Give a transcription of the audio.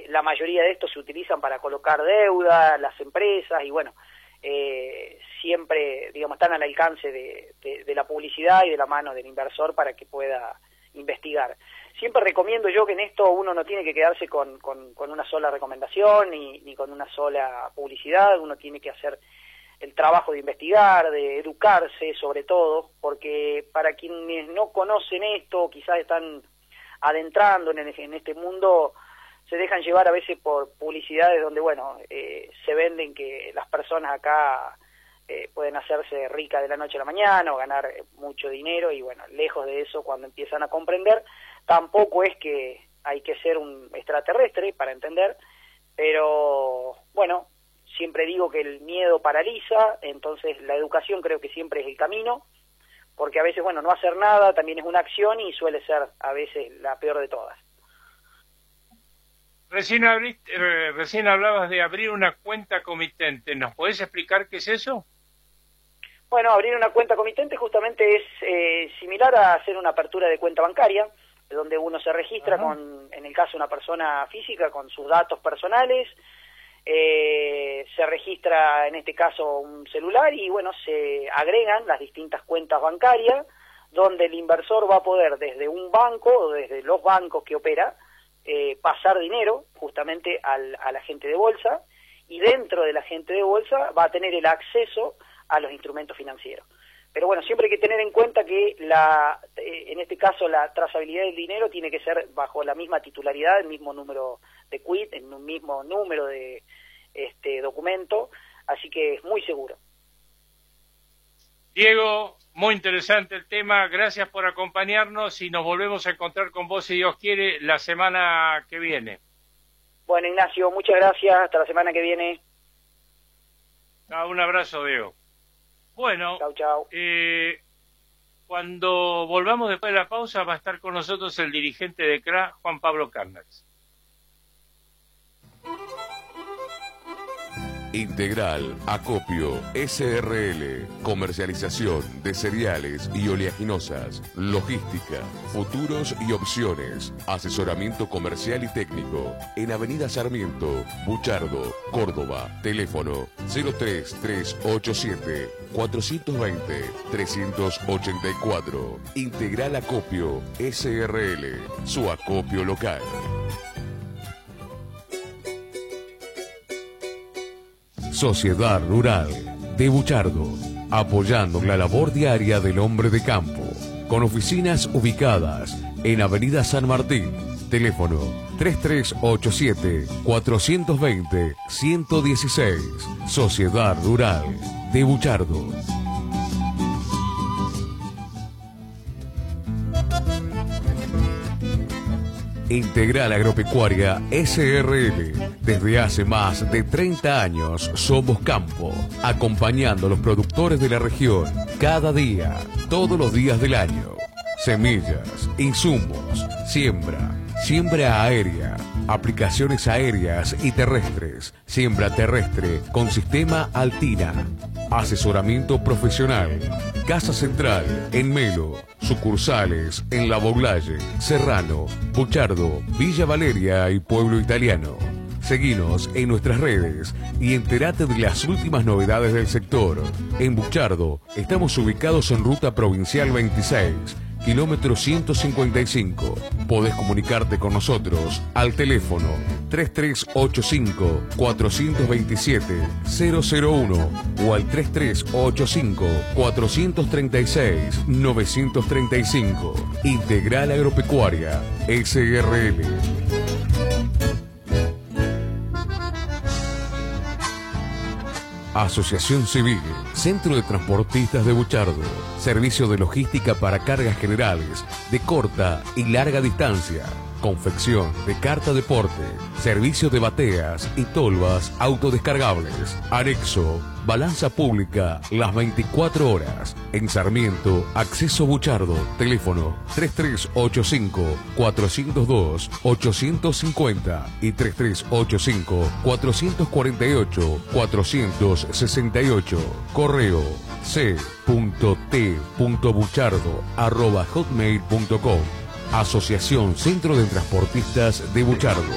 la mayoría de estos se utilizan para colocar deuda, las empresas, y bueno, siempre, digamos, están al alcance de la publicidad y de la mano del inversor para que pueda investigar. Siempre recomiendo yo que en esto uno no tiene que quedarse con una sola recomendación ni con una sola publicidad, uno tiene que hacer el trabajo de investigar, de educarse sobre todo, porque para quienes no conocen esto, quizás están adentrando en este mundo, se dejan llevar a veces por publicidades donde, bueno, se venden que las personas acá pueden hacerse ricas de la noche a la mañana o ganar mucho dinero, y bueno, lejos de eso, cuando empiezan a comprender, tampoco es que hay que ser un extraterrestre para entender, pero bueno, siempre digo que el miedo paraliza, entonces la educación creo que siempre es el camino, porque a veces, bueno, no hacer nada también es una acción y suele ser a veces la peor de todas. Recién hablabas de abrir una cuenta comitente. ¿Nos podés explicar qué es eso? Bueno, abrir una cuenta comitente justamente es similar a hacer una apertura de cuenta bancaria, donde uno se registra en el caso de una persona física, con sus datos personales, se registra en este caso un celular y bueno, se agregan las distintas cuentas bancarias, donde el inversor va a poder desde un banco o desde los bancos que opera, pasar dinero justamente al agente de bolsa, y dentro del agente de bolsa va a tener el acceso a los instrumentos financieros. Pero bueno, siempre hay que tener en cuenta que en este caso la trazabilidad del dinero tiene que ser bajo la misma titularidad, el mismo número de quit, el mismo número de documento, así que es muy seguro. Diego, muy interesante el tema, gracias por acompañarnos y nos volvemos a encontrar con vos, si Dios quiere, la semana que viene. Bueno, Ignacio, muchas gracias, hasta la semana que viene. Un abrazo, Diego. Bueno, chau. Cuando volvamos después de la pausa va a estar con nosotros el dirigente de CRA, Juan Pablo Carnax. Integral Acopio SRL, comercialización de cereales y oleaginosas, logística, futuros y opciones, asesoramiento comercial y técnico, en Avenida Sarmiento, Buchardo, Córdoba, teléfono 03387 420 384. Integral Acopio SRL, su acopio local. Sociedad Rural de Buchardo, apoyando la labor diaria del hombre de campo, con oficinas ubicadas en Avenida San Martín, teléfono 3387-420-116, Sociedad Rural de Buchardo. Integral Agropecuaria SRL. Desde hace más de 30 años somos campo, acompañando a los productores de la región cada día, todos los días del año. Semillas, insumos, siembra aérea, aplicaciones aéreas y terrestres, siembra terrestre con sistema Altina, asesoramiento profesional, Casa Central en Melo, sucursales en La Boulaye, Serrano, Buchardo, Villa Valeria y Pueblo Italiano. Seguinos en nuestras redes y entérate de las últimas novedades del sector. En Buchardo estamos ubicados en Ruta Provincial 26, kilómetro 155. Podés comunicarte con nosotros al teléfono 3385-427-001 o al 3385-436-935. Integral Agropecuaria SRL. Asociación Civil, Centro de Transportistas de Buchardo, servicio de logística para cargas generales de corta y larga distancia, confección de carta deporte, servicio de bateas y tolvas autodescargables, anexo, balanza pública las 24 horas. En Sarmiento, Acceso Buchardo, teléfono 3385-402-850 y 3385-448-468, correo c.t.buchardo@hotmail.com. Asociación Centro de Transportistas de Buchardo.